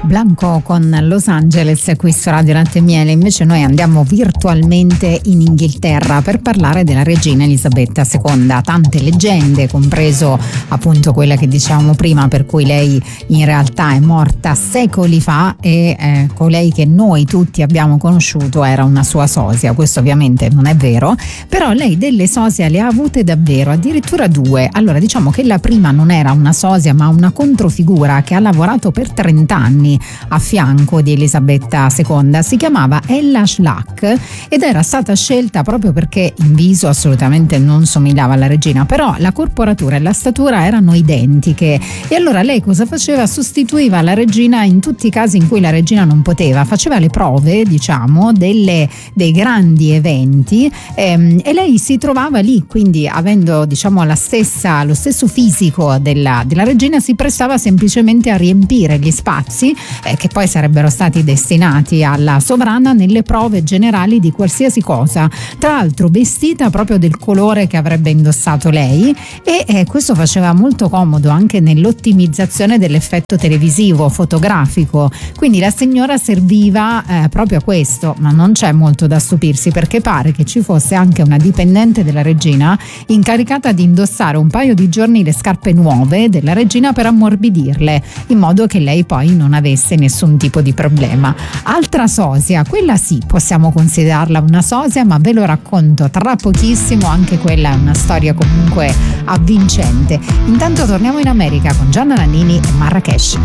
Blanco con Los Angeles qui su Radio Latte e Miele. Invece noi andiamo virtualmente in Inghilterra per parlare della regina Elisabetta II. Tante leggende, compreso appunto quella che dicevamo prima, per cui lei in realtà è morta secoli fa e colei che noi tutti abbiamo conosciuto era una sua sosia. Questo ovviamente non è vero, però lei delle sosie le ha avute davvero, addirittura due. Allora diciamo che la prima non era una sosia ma una controfigura che ha lavorato per 30 anni a fianco di Elisabetta II. Si chiamava Ella Schlack ed era stata scelta proprio perché in viso assolutamente non somigliava alla regina, però la corporatura e la statura erano identiche e allora lei cosa faceva? Sostituiva la regina in tutti i casi in cui la regina non poteva, faceva le prove diciamo dei grandi eventi e lei si trovava lì, quindi avendo diciamo lo stesso fisico della regina si prestava semplicemente a riempire gli spazi che poi sarebbero stati destinati alla sovrana nelle prove generali di qualsiasi cosa, tra l'altro vestita proprio del colore che avrebbe indossato lei e questo faceva molto comodo anche nell'ottimizzazione dell'effetto televisivo, fotografico, quindi la signora serviva proprio a questo, ma non c'è molto da stupirsi perché pare che ci fosse anche una dipendente della regina incaricata di indossare un paio di giorni le scarpe nuove della regina per ammorbidirle, in modo che lei poi non avesse nessun tipo di problema. Altra sosia, quella sì, possiamo considerarla una sosia, ma ve lo racconto tra pochissimo, anche quella è una storia comunque avvincente. Intanto torniamo in America con Gianna Nannini e Marrakesh.